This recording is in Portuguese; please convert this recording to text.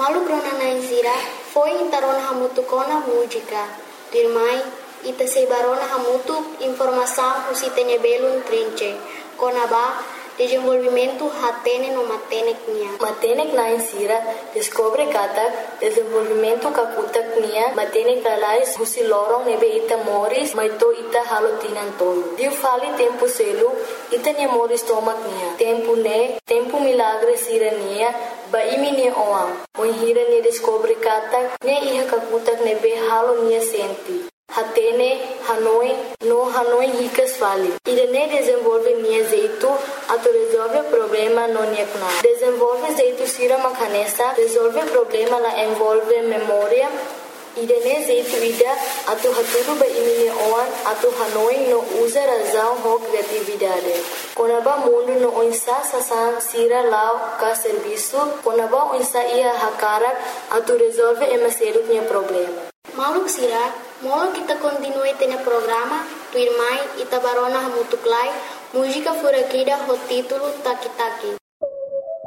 Malu krona naizira foi intarona hamutu kona música. Dirmai ita sebarona hamutu informação usitenya belun trinche. Kona ba desenvolvimento hatene no matenek nia. Matenek na insira descobre kata desenvolvimento kakutak nia matenek lalais husi lorong nebe ita moris maito ita halotinan tolo. Diu fali tempo selu ita nia moris tomak nia. Tempo milagre sira nia ba imi nia oam. Moihira nia descobre kata nia iha kakutak nebe halo nia senti. Hatene, Hanoi ricas fali. Irene desenvolve nia jeito, ato resolve problema no nia kuna. Desenvolve jeito sira makanesa, resolve problema la envolve memória. Irene jeito ida, ato haturu ba imini oan, ato Hanoi no usa razão ho criatividade. Konaba mundo no onsa sasan sira lao ka serviço, konaba onsa ia hakarak, ato resolve emaseru nia problema. Maluk sira, molo kita continue tenya programa, tu irmai ita barona hamutuklai, música furakida ho título Taki Taki.